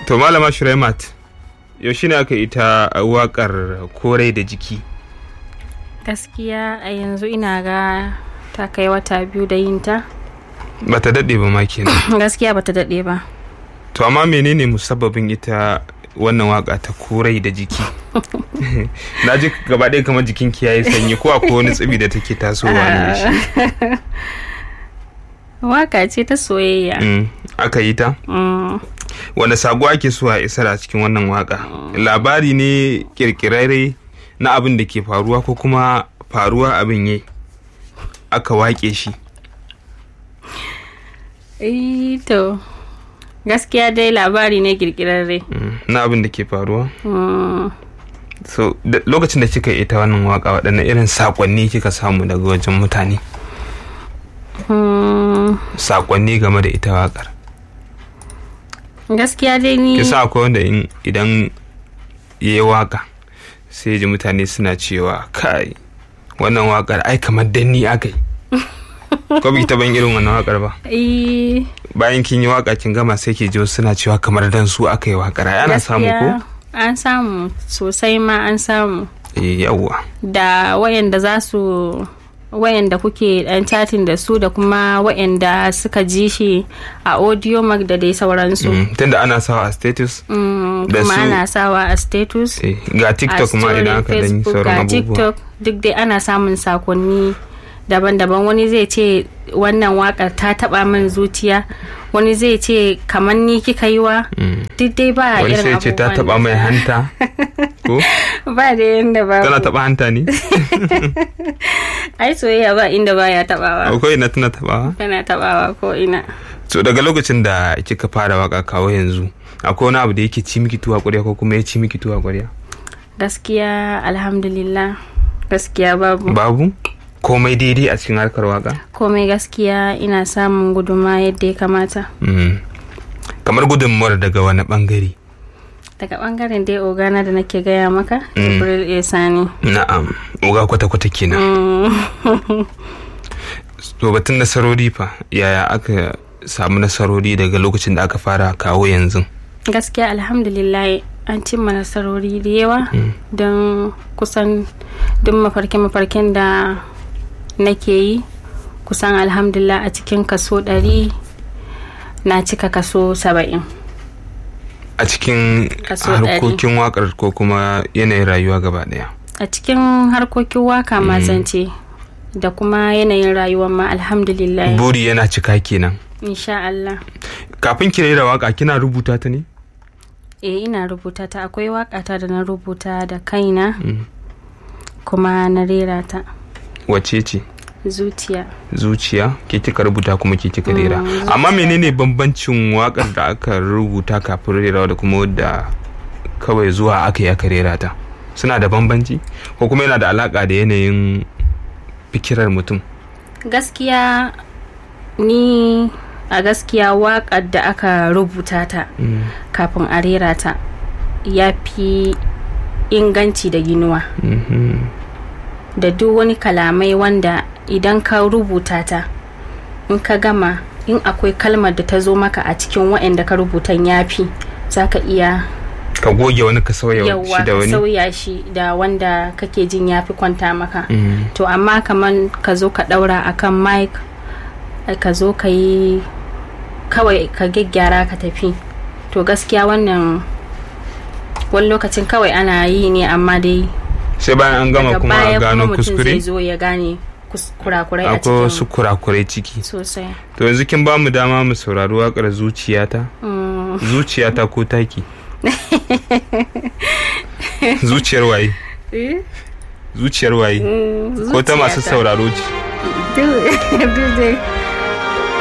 To malama Shuraimat, yaushe ne aka yi ta waƙar korai da jiki? Gaskiya a yanzu ina ga ta kai wata 2 da yin ta. Bata daɗe ba ma kenan. Gaskiya bata daɗe ba. To amma menene musabbabin ita wannan waka ta korai da jiki? Na ji gaba ɗaya kamar jikinki yayi sanyi, ko akwai wani tsibi da take tasowa ne da shi? Waka ce ta soyayya. Aka yi ta? Wanda sago ake so a isar a cikin wannan waka? Labari ne kirkirare na abin da ke faruwa, ko kuma faruwa abin yayi aka wake shi? To gaskiya dai labari ne kirkirare na abin da ke faruwa. So lokacin da kika yi ita wannan waka, waɗanne irin sakonni kika samu daga wajen mutane? Sakonni game da ita wakar. Gaskiya dai ni kisa akwai wanda idan yayi waka sai ji mutane suna cewa kai wannan wakar ai kamar danni akai. Ko bi ta ban irin wannan wakar ba? Bayan kin yi waka kin gama sai ke ji suna cewa kamar dan su akai wakar. Ana samu ko? An samu sosai ma, an samu. Yawwa. Da wayanda kuke dan chatting da su, da kuma wayanda suka ji shi a audio mark da dai sauransu. Tunda ana sawa a status. Da kuma ana sawa a status. Ga TikTok ma idan aka dan sauran abubuwa. TikTok duk dai ana samun sakonni daban-daban. Wani zai ce wannan wakar ta taba min zuciya, wani zai ce kamar ni kika yi wa. Duk dai ba irin abubuwan. Wani sai ce ta taba mai hanta. Ko? Ba da yanda ba. Tana taba hanta ne? Ai soyayya ba inda baya tabawa. Ko ina tana tabawa? Tana tabawa ko ina. So daga lokacin da kika fara waka kawo yanzu, akwai wani abu da yake ci miki tuwa ƙwarya ko kuma ya ci miki tuwa ƙwarya? Gaskiya alhamdulillah, gaskiya babu. Babu? Komai daidai a cikin harkar waka? Komai gaskiya ina samun gudunmawa yadda ya kamata. Kamar gudunmawar daga wani bangare? Daga bangaren dai ogana da nake gaya maka, Jibril Sani. Na'am, oga kwata-kwata kenan. To batun nasarori fa, yaya aka samu nasarori daga lokacin da aka fara kawo yanzu? Gaskiya alhamdulillah an cimma nasarori da yawa, don kusan duk mafarkin da nake yi, kusan alhamdulillah a cikin kaso 100 na cika kaso 70. A cikin harkokin wakar ko kuma yanayin rayuwa gaba daya? A cikin harkokin waka ma zance, da kuma yanayin rayuwa ma alhamdulillah. Buri yana cika kenan? Insha Allah. Kafin ki rera waka kina rubuta ta ne? Ina rubuta ta. Akwai wakata da na rubuta da kaina, kuma na rera ta. Wace ce? Zuciya ke kika rubuta kuma ke kika rera. Amma menene bambancin wakar da aka rubuta kafin rera da kuma wadda kawai zuwa aka yi aka rera ta? Suna da bambanci ko kuma yana da alaka da yanayin fikirar mutum? Gaskiya ni a gaskiya wakar da aka rubuta ta kafin a rera ta ya fi inganci da ginuwa. Da duk wani kalamai wanda idan ka rubuta ta, in ka gama, in akwai kalmar da ta zo maka a cikin waɗanda ka rubutan yafi, za ka iya ka goge wani ka sauya shi da wani, sauya shi da wanda kake jin yafi kwanta maka. To amma kaman ka zo ka daura akan mic, ka zo ka yi kawai ka gyaggyara ka tafi, to gaskiya wannan wani lokacin kawai ana yi ne, amma dai sai bayan an gama kuma a gano kuskure, zai zo ya gane kurakurai a cikin. Akwai wasu kurakurai ciki sosai. To yanzu kin ba mu dama mu saurari wakar Zuciyata? Zuciyata ko taki? Zuciyar waye? Zuciyar waye? Ko ta masu sauraro ce?